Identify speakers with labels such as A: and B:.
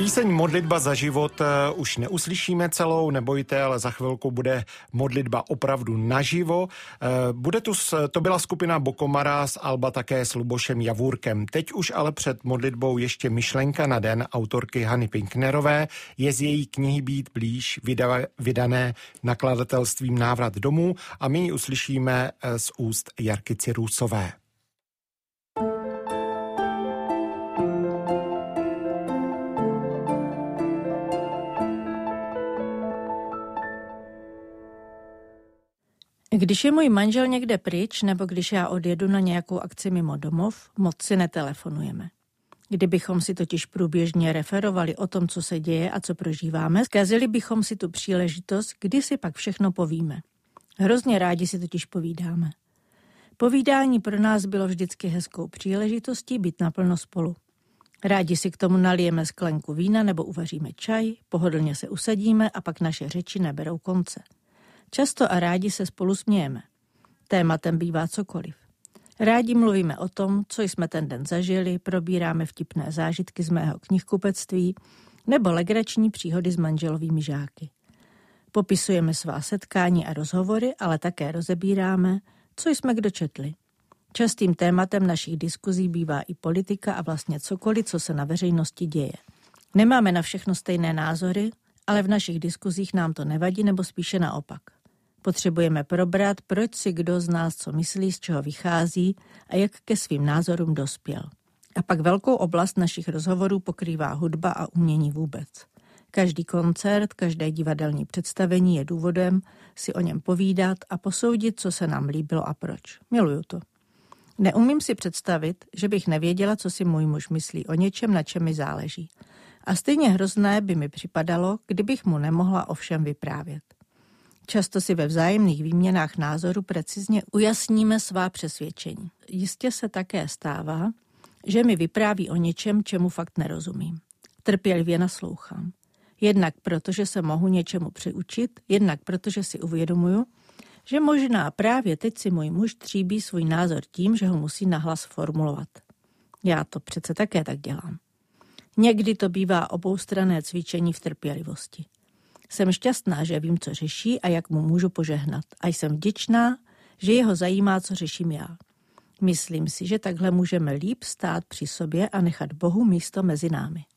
A: Píseň Modlitba za život už neuslyšíme celou, nebojte, ale za chvilku bude modlitba opravdu naživo. To byla skupina Bokomara z alba také s Lubošem Javůrkem. Teď už ale před modlitbou ještě myšlenka na den autorky Hany Pinknerové. Je z její knihy Být blíž, vydané nakladatelstvím Návrat domů, a my ji uslyšíme z úst Jarky Cirusové.
B: Když je můj manžel někde pryč, nebo když já odjedu na nějakou akci mimo domov, moc si netelefonujeme. Kdybychom si totiž průběžně referovali o tom, co se děje a co prožíváme, zkazili bychom si tu příležitost, kdy si pak všechno povíme. Hrozně rádi si totiž povídáme. Povídání pro nás bylo vždycky hezkou příležitostí být naplno spolu. Rádi si k tomu nalijeme sklenku vína nebo uvaříme čaj, pohodlně se usadíme a pak naše řeči neberou konce. Často a rádi se spolu smějeme. Tématem bývá cokoliv. Rádi mluvíme o tom, co jsme ten den zažili, probíráme vtipné zážitky z mého knihkupectví nebo legrační příhody s manželovými žáky. Popisujeme svá setkání a rozhovory, ale také rozebíráme, co jsme kdo četli. Častým tématem našich diskuzí bývá i politika a vlastně cokoliv, co se na veřejnosti děje. Nemáme na všechno stejné názory, ale v našich diskuzích nám to nevadí, nebo spíše naopak. Potřebujeme probrat, proč si kdo z nás co myslí, z čeho vychází a jak ke svým názorům dospěl. A pak velkou oblast našich rozhovorů pokrývá hudba a umění vůbec. Každý koncert, každé divadelní představení je důvodem si o něm povídat a posoudit, co se nám líbilo a proč. Miluju to. Neumím si představit, že bych nevěděla, co si můj muž myslí o něčem, na čem mi záleží. A stejně hrozné by mi připadalo, kdybych mu nemohla o všem vyprávět. Často si ve vzájemných výměnách názoru precizně ujasníme svá přesvědčení. Jistě se také stává, že mi vypráví o něčem, čemu fakt nerozumím. Trpělivě naslouchám. Jednak proto, že se mohu něčemu přiučit, jednak protože si uvědomuju, že možná právě teď si můj muž tříbí svůj názor tím, že ho musí nahlas formulovat. Já to přece také tak dělám. Někdy to bývá oboustranné cvičení v trpělivosti. Jsem šťastná, že vím, co řeší a jak mu můžu požehnat. A jsem vděčná, že jeho zajímá, co řeším já. Myslím si, že takhle můžeme líp stát při sobě a nechat Bohu místo mezi námi.